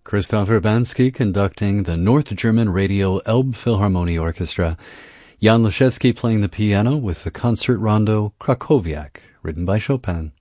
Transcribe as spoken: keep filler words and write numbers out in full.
Christoph Urbanski conducting the North German Radio Elbphilharmonie Orchestra. Jan Leschewski playing the piano with the concert rondo Krakowiak, written by Chopin.